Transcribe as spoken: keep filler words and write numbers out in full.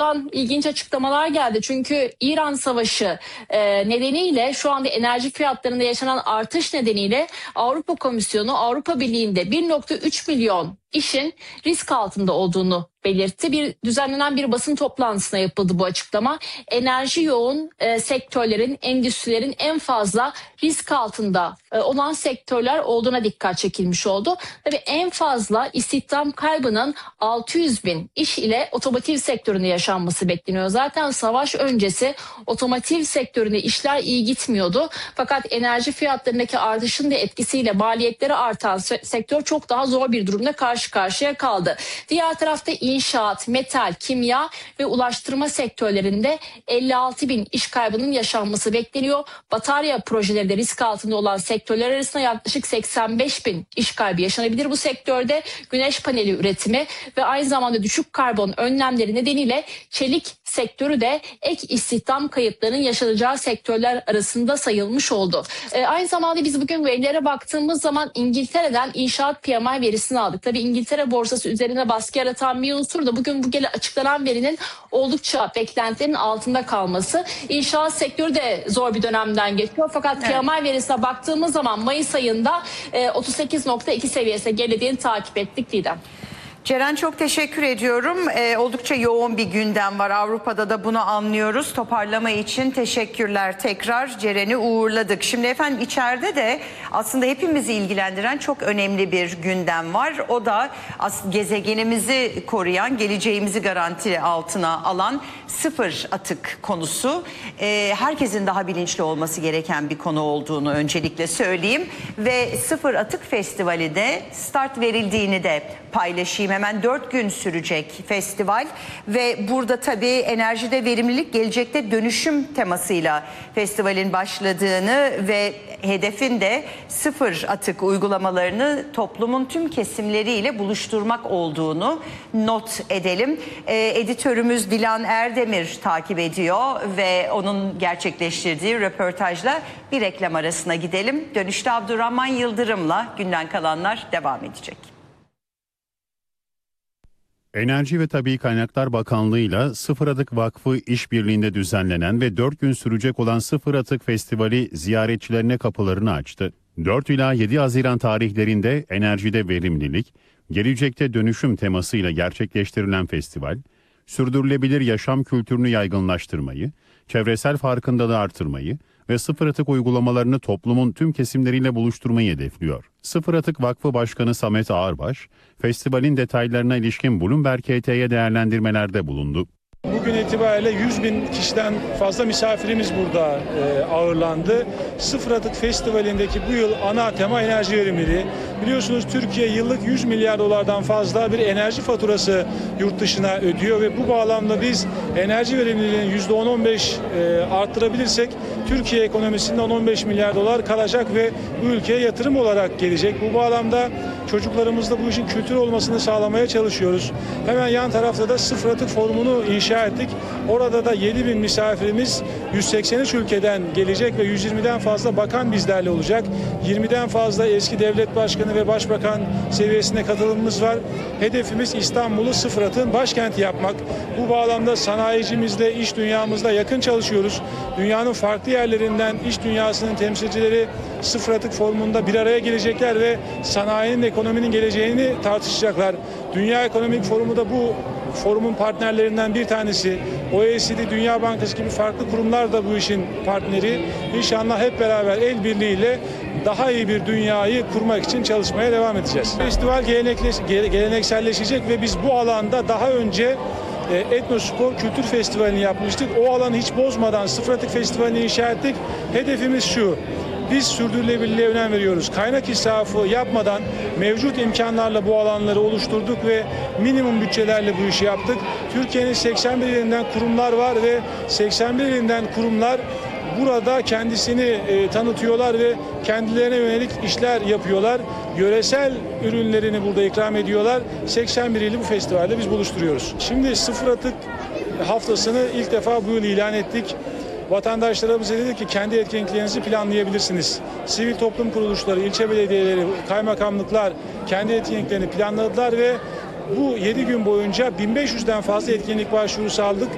taraftan ilginç açıklamalar geldi. Çünkü İran Savaşı e, nedeniyle şu anda enerji fiyatlarında yaşanan artış nedeniyle Avrupa Komisyonu Avrupa Birliği'nde bir nokta üç milyon işin risk altında olduğunu belirtti. Bir düzenlenen bir basın toplantısına yapıldı bu açıklama. Enerji yoğun e, sektörlerin, endüstrilerin en fazla risk altında e, olan sektörler olduğuna dikkat çekilmiş oldu. Tabii en fazla istihdam kaybının altı yüz bin iş ile otomotiv sektöründe yaşanması bekleniyor. Zaten savaş öncesi otomotiv sektöründe işler iyi gitmiyordu. Fakat enerji fiyatlarındaki artışın da etkisiyle maliyetleri artan sektör çok daha zor bir durumda karşı karşıya kaldı. Diğer tarafta inşaat, metal, kimya ve ulaştırma sektörlerinde elli altı bin iş kaybının yaşanması bekleniyor. Batarya projeleri de risk altında olan sektörler arasında yaklaşık seksen beş bin iş kaybı yaşanabilir bu sektörde. Güneş paneli üretimi ve aynı zamanda düşük karbon önlemleri nedeniyle çelik sektörü de ek istihdam kayıplarının yaşanacağı sektörler arasında sayılmış oldu. E, aynı zamanda biz bugün verilere baktığımız zaman İngiltere'den inşaat P M I verisini aldık. Tabii İngiltere borsası üzerine baskı yaratan bir unsur da bugün bu gele açıklanan verinin oldukça beklentilerin altında kalması. İnşaat sektörü de zor bir dönemden geçiyor. Fakat evet. P M I verisine baktığımız zaman Mayıs ayında e, otuz sekiz nokta iki seviyesine gerilediğini takip ettik Didem. Ceren, çok teşekkür ediyorum. Ee, oldukça yoğun bir gündem var. Avrupa'da da bunu anlıyoruz. Toparlama için teşekkürler tekrar. Ceren'i uğurladık. Şimdi efendim içeride de aslında hepimizi ilgilendiren çok önemli bir gündem var. O da gezegenimizi koruyan, geleceğimizi garanti altına alan sıfır atık konusu. Ee, herkesin daha bilinçli olması gereken bir konu olduğunu öncelikle söyleyeyim. Ve Sıfır Atık Festivali de start verildiğini de paylaşayım. Hemen dört gün sürecek festival ve burada tabii enerjide verimlilik, gelecekte dönüşüm temasıyla festivalin başladığını ve hedefin de sıfır atık uygulamalarını toplumun tüm kesimleriyle buluşturmak olduğunu not edelim. Ee, editörümüz Dilan Erdemir takip ediyor ve onun gerçekleştirdiği röportajla bir reklam arasına gidelim. Dönüşte Abdurrahman Yıldırım'la günden kalanlar devam edecek. Enerji ve Tabii Kaynaklar Bakanlığı'yla Sıfır Atık Vakfı işbirliğinde düzenlenen ve dört gün sürecek olan Sıfır Atık Festivali ziyaretçilerine kapılarını açtı. dört ila yedi Haziran tarihlerinde enerjide verimlilik, gelecekte dönüşüm temasıyla gerçekleştirilen festival, sürdürülebilir yaşam kültürünü yaygınlaştırmayı, çevresel farkındalığı artırmayı ve sıfır atık uygulamalarını toplumun tüm kesimleriyle buluşturmayı hedefliyor. Sıfır Atık Vakfı Başkanı Samet Ağırbaş, festivalin detaylarına ilişkin Bloomberg H T'ye değerlendirmelerde bulundu. Bugün itibariyle yüz bin kişiden fazla misafirimiz burada e, ağırlandı. Sıfır Atık Festivali'ndeki bu yıl ana tema enerji verimliliği. Biliyorsunuz Türkiye yıllık yüz milyar dolardan fazla bir enerji faturası yurt dışına ödüyor ve bu bağlamda biz enerji verimliliğini yüzde on on beş e, arttırabilirsek Türkiye ekonomisinde on on beş milyar dolar kalacak ve bu ülkeye yatırım olarak gelecek. Bu bağlamda çocuklarımızda bu işin kültür olmasını sağlamaya çalışıyoruz. Hemen yan tarafta da Sıfır Atık Forumu'nu inşa ettik. Orada da yedi bin misafirimiz yüz seksen üç ülkeden gelecek ve yüz yirmiden fazla bakan bizlerle olacak. yirmiden fazla eski devlet başkanı ve başbakan seviyesinde katılımımız var. Hedefimiz İstanbul'u sıfır atığın başkenti yapmak. Bu bağlamda sanayicimizle, iş dünyamızla yakın çalışıyoruz. Dünyanın farklı yerlerinden iş dünyasının temsilcileri Sıfır Atık Forumu'nda bir araya gelecekler ve sanayinin, ekonominin geleceğini tartışacaklar. Dünya Ekonomik Forumu da bu forumun partnerlerinden bir tanesi. O E C D, Dünya Bankası gibi farklı kurumlar da bu işin partneri. İnşallah hep beraber el birliğiyle daha iyi bir dünyayı kurmak için çalışmaya devam edeceğiz. Festival gelenekselleşecek ve biz bu alanda daha önce Etnospor Kültür Festivali'ni yapmıştık. O alanı hiç bozmadan Sıfır Atık Festivali'ni inşa ettik. Hedefimiz şu: biz sürdürülebilirliğe önem veriyoruz. Kaynak israfı yapmadan mevcut imkanlarla bu alanları oluşturduk ve minimum bütçelerle bu işi yaptık. Türkiye'nin seksen bir ilinden kurumlar var ve seksen bir ilinden kurumlar burada kendisini e, tanıtıyorlar ve kendilerine yönelik işler yapıyorlar. Yöresel ürünlerini burada ikram ediyorlar. seksen bir ili bu festivalde biz buluşturuyoruz. Şimdi Sıfır Atık haftasını ilk defa bu yıl ilan ettik. Vatandaşlarımıza dedik ki kendi etkinliklerinizi planlayabilirsiniz. Sivil toplum kuruluşları, ilçe belediyeleri, kaymakamlıklar kendi etkinliklerini planladılar ve bu yedi gün boyunca bin beş yüzden fazla etkinlik başvurusu aldık.